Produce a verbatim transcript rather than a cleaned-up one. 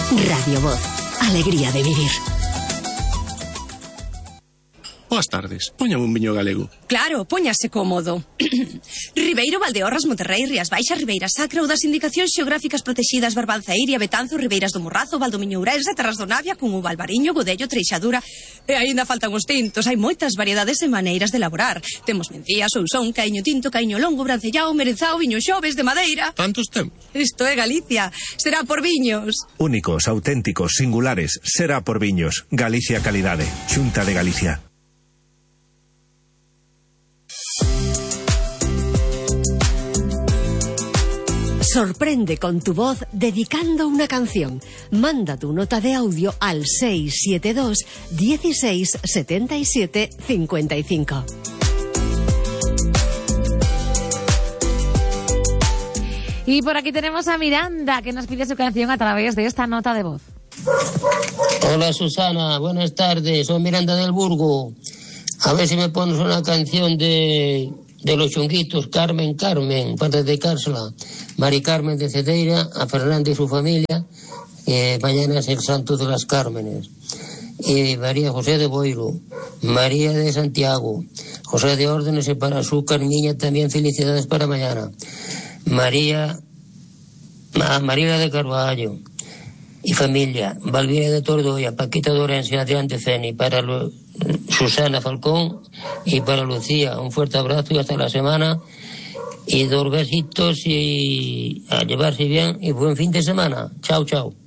Radio Voz. Alegría de vivir. Boas tardes, póñame un viño galego. Claro, póñase cómodo. Ribeiro, Valdeorras, Monterrey, Rías Baixas, Ribeira Sacra ou das indicacións xeográficas protegidas Barbanzairia, Betanzo, Ribeiras do Morrazo, Valdomiño Ourense, Terras do Navia, Cunhuva, Albariño, Godello, Treixadura. E aínda faltan os tintos, hai moitas variedades e maneiras de elaborar. Temos mencía, sousón, caíño tinto, caíño longo, brancellao, merenzao, viño xoves de madeira. Tantos temos? Isto é Galicia, será por viños. Únicos, auténticos, singulares, será por viños. Galicia Calidade, Xunta de Galicia. Sorprende con tu voz dedicando una canción. Manda tu nota de audio al seis siete dos, dieciséis, setenta y siete, cincuenta y cinco. Y por aquí tenemos a Miranda, que nos pide su canción a través de esta nota de voz. Hola Susana, buenas tardes, soy Miranda del Burgo. A ver si me pones una canción de... de los Chunguitos, Carmen, Carmen, para dedicársela. Mari Carmen de Cedeira, a Fernanda y su familia, que mañana es el santo de las Cármenes. Y María José de Boiro, María de Santiago, José de Órdenes y para su niña también felicidades para mañana. María, María de Carvalho y familia, Valvira de Tordoya, Paquita de Orense, Adrián de Feni, para lo, Susana Falcón y para Lucía, un fuerte abrazo y hasta la semana. Y dos besitos y a llevarse bien y buen fin de semana. Chao, chao.